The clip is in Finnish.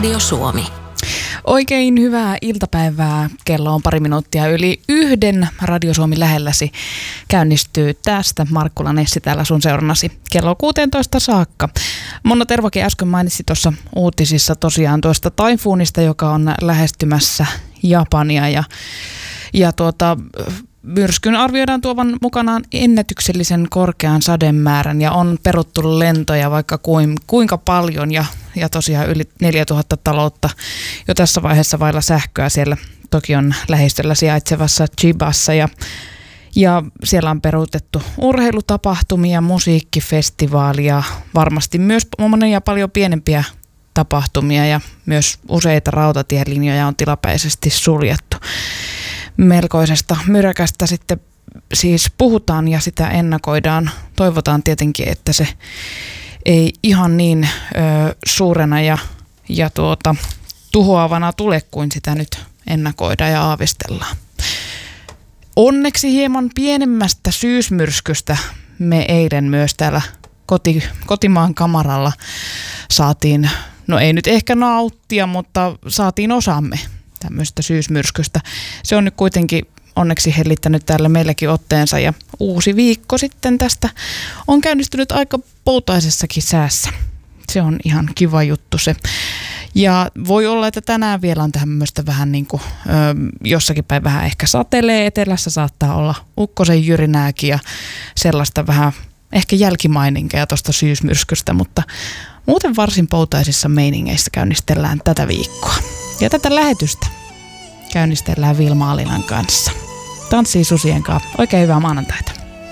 Radio Suomi. Oikein hyvää iltapäivää. Kello on 1:02. Radio Suomi lähelläsi käynnistyy tästä. Markkula Nessi täällä sun seurannasi kello 16 saakka. Monna Tervokin äsken mainitsi tuossa uutisissa tosiaan tuosta taifuunista, joka on lähestymässä Japania ja myrskyn arvioidaan tuovan mukanaan ennätyksellisen korkean sademäärän ja on peruttu lentoja vaikka kuinka paljon ja tosiaan yli 4000 taloutta jo tässä vaiheessa vailla sähköä siellä Tokion lähistöllä sijaitsevassa Chibassa ja siellä on peruutettu urheilutapahtumia, musiikkifestivaalia, varmasti myös monia paljon pienempiä tapahtumia ja myös useita rautatielinjoja on tilapäisesti suljettu. Melkoisesta myräkästä sitten siis puhutaan ja sitä ennakoidaan. Toivotaan tietenkin, että se ei ihan niin suurena ja tuhoavana tule kuin sitä nyt ennakoidaan ja aavistellaan. Onneksi hieman pienemmästä syysmyrskystä me eilen myös täällä kotimaan kamaralla saatiin, no ei nyt ehkä nauttia, mutta saatiin osamme tämmöistä syysmyrskystä. Se on nyt kuitenkin onneksi hellittänyt täällä meilläkin otteensa ja uusi viikko sitten tästä on käynnistynyt aika poutaisessakin säässä. Se on ihan kiva juttu se. Ja voi olla, että tänään vielä on tämmöistä vähän niin kuin jossakin päin vähän ehkä satelee, etelässä saattaa olla ukkosen jyrinääkin ja sellaista vähän ehkä jälkimaininkeja tuosta syysmyrskystä, mutta muuten varsin poutaisissa meiningeissä käynnistellään tätä viikkoa. Ja tätä lähetystä käynnistellään Vilma Alinan kanssa. Tanssii susien kanssa. Oikein hyvää maanantaita.